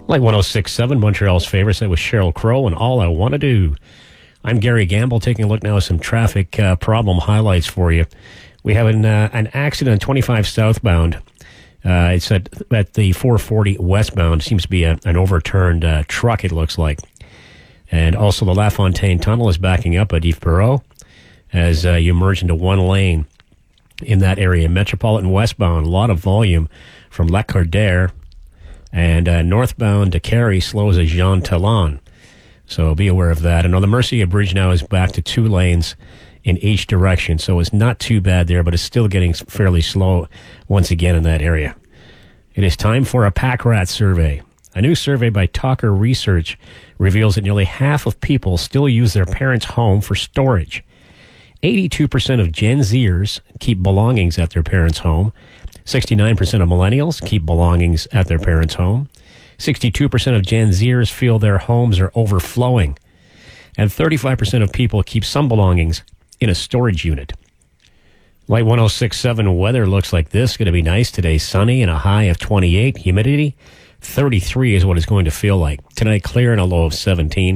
Like 106.7, Montreal's favorites. That was Sheryl Crow and All I Want to Do. I'm Gary Gamble, taking a look now at some traffic problem highlights for you. We have an accident on 25 southbound. It's at the 440 westbound. Seems to be an overturned truck, it looks like. And also the LaFontaine Tunnel is backing up at Yves Perreault as you merge into one lane in that area. Metropolitan westbound, a lot of volume from La Cordère. And northbound to Carey slows at Jean Talon. So be aware of that. And on the Mercia Bridge now is back to 2 lanes in each direction. So it's not too bad there, but it's still getting fairly slow once again in that area. It is time for a pack rat survey. A new survey by Talker Research reveals that nearly half of people still use their parents' home for storage. 82% of Gen Zers keep belongings at their parents' home. 69% of millennials keep belongings at their parents' home. 62% of Gen Zers feel their homes are overflowing. And 35% of people keep some belongings in a storage unit. Light 106.7 weather looks like this. Going to be nice today. Sunny and a high of 28. Humidity 33 is what it's going to feel like. Tonight clear and a low of 17.